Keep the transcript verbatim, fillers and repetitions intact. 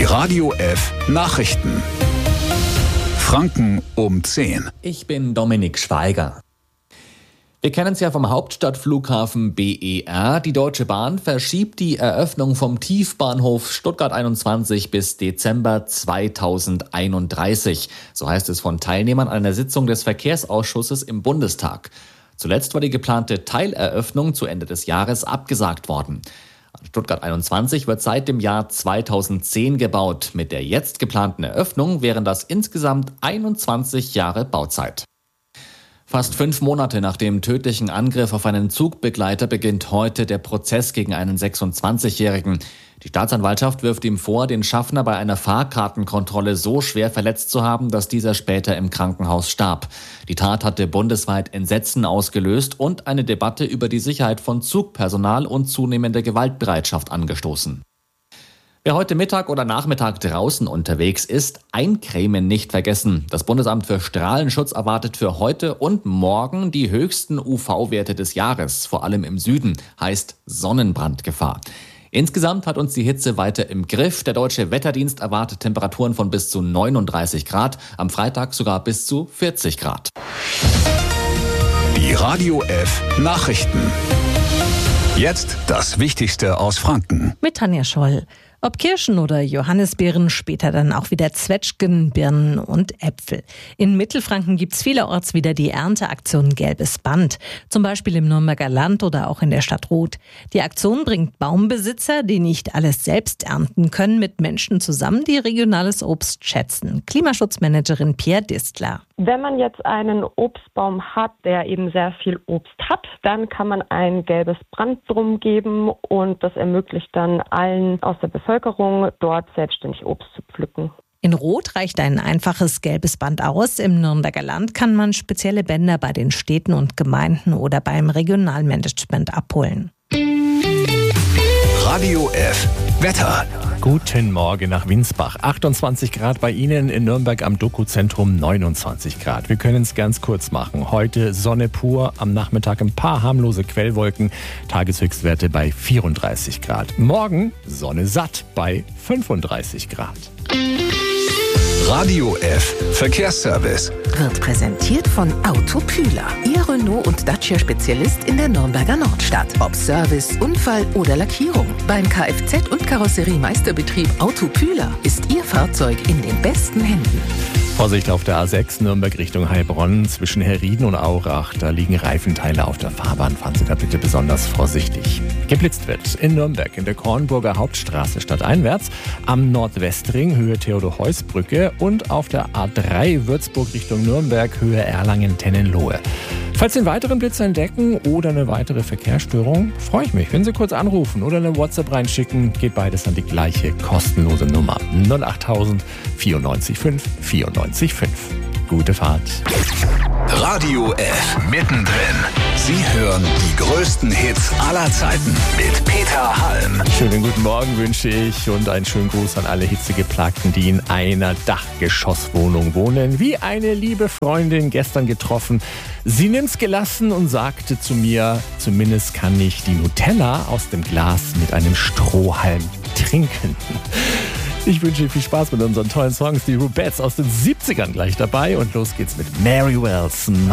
Radio F Nachrichten. Franken um zehn. Ich bin Dominik Schweiger. Wir kennen es ja vom Hauptstadtflughafen B E R. Die Deutsche Bahn verschiebt die Eröffnung vom Tiefbahnhof Stuttgart einundzwanzig bis Dezember zweitausendeinunddreißig. So heißt es von Teilnehmern einer Sitzung des Verkehrsausschusses im Bundestag. Zuletzt war die geplante Teileröffnung zu Ende des Jahres abgesagt worden. Stuttgart einundzwanzig wird seit dem Jahr zweitausendzehn gebaut. Mit der jetzt geplanten Eröffnung wären das insgesamt einundzwanzig Jahre Bauzeit. Fast fünf Monate nach dem tödlichen Angriff auf einen Zugbegleiter beginnt heute der Prozess gegen einen sechsundzwanzigjährigen. Die Staatsanwaltschaft wirft ihm vor, den Schaffner bei einer Fahrkartenkontrolle so schwer verletzt zu haben, dass dieser später im Krankenhaus starb. Die Tat hatte bundesweit Entsetzen ausgelöst und eine Debatte über die Sicherheit von Zugpersonal und zunehmende Gewaltbereitschaft angestoßen. Wer heute Mittag oder Nachmittag draußen unterwegs ist, eincremen nicht vergessen. Das Bundesamt für Strahlenschutz erwartet für heute und morgen die höchsten U V-Werte des Jahres, vor allem im Süden, heißt Sonnenbrandgefahr. Insgesamt hat uns die Hitze weiter im Griff. Der Deutsche Wetterdienst erwartet Temperaturen von bis zu neununddreißig Grad, am Freitag sogar bis zu vierzig Grad. Die Radio F Nachrichten. Jetzt das Wichtigste aus Franken. Mit Tanja Scholl. Ob Kirschen oder Johannisbeeren, später dann auch wieder Zwetschgen, Birnen und Äpfel. In Mittelfranken gibt's vielerorts wieder die Ernteaktion Gelbes Band. Zum Beispiel im Nürnberger Land oder auch in der Stadt Roth. Die Aktion bringt Baumbesitzer, die nicht alles selbst ernten können, mit Menschen zusammen, die regionales Obst schätzen. Klimaschutzmanagerin Pia Distler. Wenn man jetzt einen Obstbaum hat, der eben sehr viel Obst hat, dann kann man ein gelbes Band drum geben und das ermöglicht dann allen aus der Bevölkerung, dort selbstständig Obst zu pflücken. In Rot reicht ein einfaches gelbes Band aus. Im Nürnberger Land kann man spezielle Bänder bei den Städten und Gemeinden oder beim Regionalmanagement abholen. Radio F Wetter. Guten Morgen nach Winsbach. achtundzwanzig Grad bei Ihnen, in Nürnberg am Doku-Zentrum neunundzwanzig Grad. Wir können es ganz kurz machen. Heute Sonne pur, am Nachmittag ein paar harmlose Quellwolken, Tageshöchstwerte bei vierunddreißig Grad. Morgen Sonne satt bei fünfunddreißig Grad. Radio F Verkehrsservice wird präsentiert von Autopühler, Ihr Renault- und Dacia-Spezialist in der Nürnberger Nordstadt. Ob Service, Unfall oder Lackierung. Beim Kfz- und Karosseriemeisterbetrieb Autopühler ist Ihr Fahrzeug in den besten Händen. Vorsicht auf der A sechs Nürnberg Richtung Heilbronn zwischen Herrieden und Aurach. Da liegen Reifenteile auf der Fahrbahn. Fahren Sie da bitte besonders vorsichtig. Geblitzt wird in Nürnberg in der Kornburger Hauptstraße stadteinwärts, am Nordwestring Höhe Theodor-Heuss-Brücke und auf der A drei Würzburg Richtung Nürnberg Höhe Erlangen-Tennenlohe. Falls Sie einen weiteren Blitz entdecken oder eine weitere Verkehrsstörung, freue ich mich, wenn Sie kurz anrufen oder eine WhatsApp reinschicken. Geht beides an die gleiche kostenlose Nummer null achttausend vierundneunzig fünf vierundneunzig fünf. Gute Fahrt. Radio F mittendrin. Sie hören die größten Hits aller Zeiten mit Peter Halm. Schönen guten Morgen wünsche ich und einen schönen Gruß an alle Hitzegeplagten, die in einer Dachgeschosswohnung wohnen. Wie eine liebe Freundin gestern getroffen. Sie nimmt's gelassen und sagte zu mir, zumindest kann ich die Nutella aus dem Glas mit einem Strohhalm trinken. Ich wünsche Ihnen viel Spaß mit unseren tollen Songs. Die Rubettes aus den siebzigern gleich dabei und los geht's mit Mary Wells.